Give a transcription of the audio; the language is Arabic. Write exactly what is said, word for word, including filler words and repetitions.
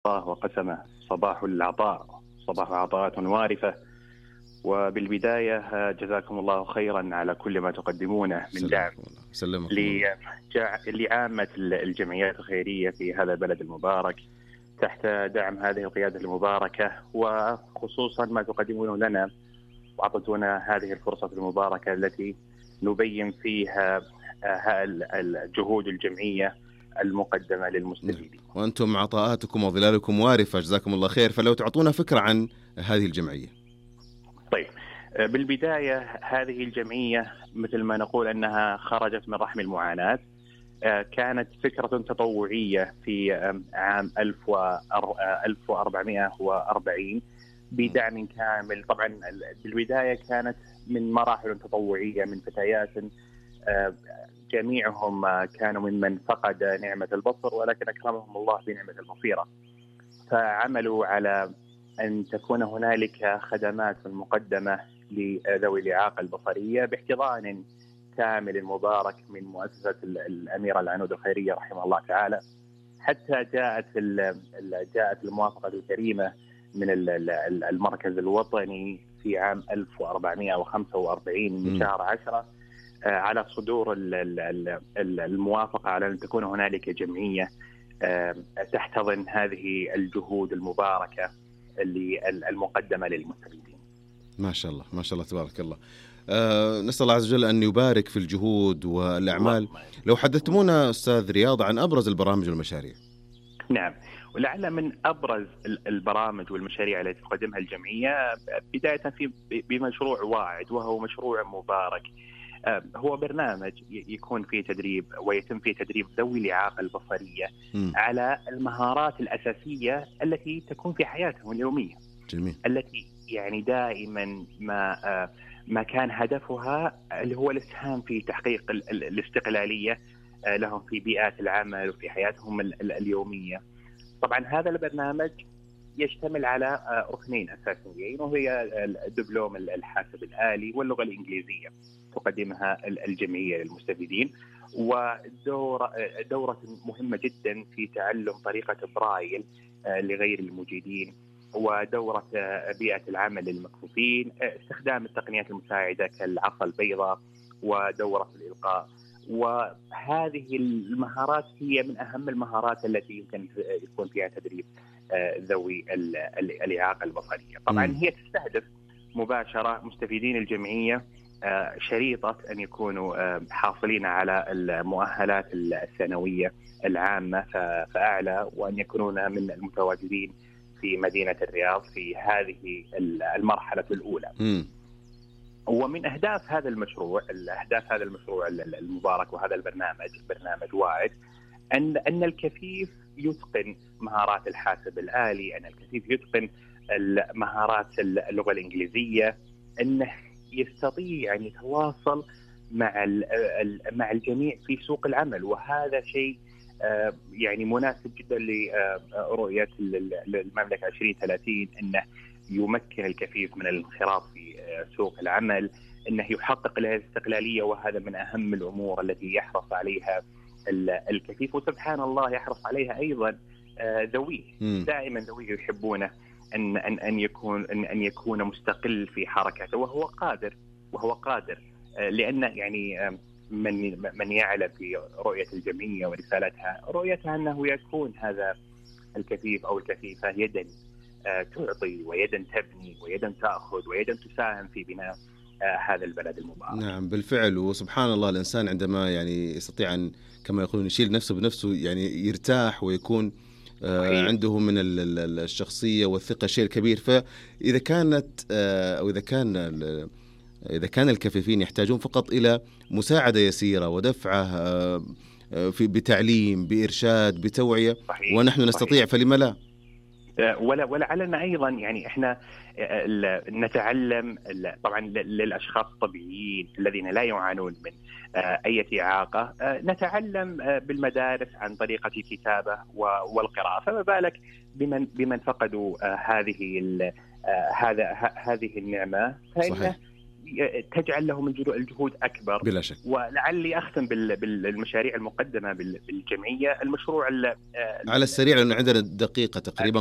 الله وقسمه صباح العطاء، صباح عطاءات وارفة. وبالبداية جزاكم الله خيرا على كل ما تقدمونه من دعم لعامة الجمعيات الخيرية في هذا البلد المبارك تحت دعم هذه القيادة المباركة، وخصوصا ما تقدمونه لنا وأعطتونا هذه الفرصة المباركة التي نبين فيها الجهود الجمعية المقدمة للمستفيدين. وأنتم عطاءاتكم وظلالكم وارفة، جزاكم الله خير. فلو تعطونا فكرة عن هذه الجمعية. طيب، بالبداية هذه الجمعية مثل ما نقول أنها خرجت من رحم المعاناة. كانت فكرة تطوعية في عام ألف وأربعمائة وأربعين بدعم كامل. طبعا بالبداية كانت من مراحل تطوعية من فتيات جميعهم كانوا ممن فقد نعمة البصر، ولكن أكرمهم الله بنعمة البصيرة، فعملوا على أن تكون هنالك خدمات مقدمة لذوي الإعاقة البصرية باحتضان كامل مبارك من مؤسسة الأميرة العنود الخيرية رحمه الله تعالى، حتى جاءت جاءت الموافقة الكريمة من المركز الوطني في عام ألف وأربعمائة وخمسة وأربعين من شهر عشرة على صدور الموافقة على أن تكون هنالك جمعية تحتضن هذه الجهود المباركة اللي المقدمة للمستفيدين. ما شاء الله ما شاء الله تبارك الله. أه نسأل الله عز وجل أن يبارك في الجهود والأعمال. لو حدثتمونا أستاذ رياض عن أبرز البرامج والمشاريع. نعم، ولعل من أبرز البرامج والمشاريع التي تقدمها الجمعية بداية في بمشروع واعد، وهو مشروع مبارك. هو برنامج يكون فيه تدريب ويتم فيه تدريب ذوي الإعاقة البصرية م. على المهارات الأساسية التي تكون في حياتهم اليومية. جميل. التي يعني دائما ما ما كان هدفها اللي هو الإسهام في تحقيق الاستقلالية لهم في بيئات العمل وفي حياتهم اليومية. طبعا هذا البرنامج يشتمل على ركنين أساسيين، وهي الدبلوم الحاسب الآلي واللغة الإنجليزية تقدمها الجمعية للمستفيدين، ودورة دورة مهمة جدا في تعلم طريقة برايل لغير المجيدين، ودورة بيئة العمل للمكفوفين، استخدام التقنيات المساعدة كالعصا البيضاء، ودورة الإلقاء. وهذه المهارات هي من أهم المهارات التي يمكن يكون فيها تدريب ذوي الإعاقة البصرية. طبعا هي تستهدف مباشرة مستفيدين الجمعية شريطة أن يكونوا حاصلين على المؤهلات الثانوية العامة فأعلى، وأن يكونون من المتواجدين في مدينة الرياض في هذه المرحلة الأولى. م. ومن أهداف هذا المشروع الأهداف هذا المشروع المبارك وهذا البرنامج برنامج واعد أن أن الكفيف يتقن مهارات الحاسب الآلي، أن الكفيف يتقن مهارات اللغة الإنجليزية، أنه يستطيع أن يتواصل مع مع الجميع في سوق العمل. وهذا شيء يعني مناسب جدا لرؤية المملكة عشرين ثلاثين، أنه يمكن الكفيف من الانخراط في سوق العمل، أنه يحقق له الاستقلالية، وهذا من أهم الأمور التي يحرص عليها الكفيف. وسبحان الله يحرص عليها أيضا ذويه. دائما ذويه يحبونه أن أن أن يكون أن أن يكون مستقل في حركته، وهو قادر وهو قادر لأن يعني من من يعلم في رؤية الجمعية ورسالتها رؤيتها أنه يكون هذا الكفيف أو الكفيفة يدا تعطي ويدا تبني ويدا تأخذ ويدا تساهم في بناء هذا البلد المبارك. نعم بالفعل. وسبحان الله الإنسان عندما يعني يستطيع أن كما يقولون يشيل نفسه بنفسه، يعني يرتاح ويكون آه عنده من الشخصية والثقة شيء كبير. فإذا كانت آه أو إذا كان إذا كان الكفيفين يحتاجون فقط إلى مساعدة يسيرة ودفعة آه في بتعليم بإرشاد بتوعية، صحيح. ونحن نستطيع، صحيح. فلما لا؟ ولا ولعلنا أيضا يعني إحنا نتعلم طبعا للأشخاص الطبيعيين الذين لا يعانون من أي إعاقة، نتعلم بالمدارس عن طريقة الكتابة والقراءة، فما بالك بمن بمن فقدوا هذه هذا هذه النعمة، فإنه تجعل لهم الجهود أكبر بلا شك. ولعلي أختم بالمشاريع المقدمة بالجمعية. المشروع على السريع لأنه عندنا دقيقة تقريبا